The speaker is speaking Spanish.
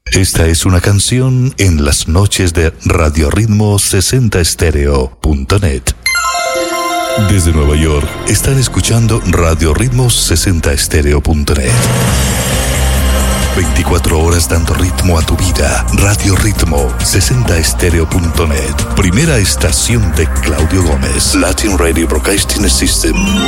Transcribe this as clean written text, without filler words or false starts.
Esta es una canción en las noches de Radio Ritmo 60estéreo.net. Desde Nueva York están escuchando Radio Ritmo 60estéreo.net. 24 horas dando ritmo a tu vida. Radio Ritmo 60estéreo.net. Primera estación de Claudio Gómez. Latin Radio Broadcasting System.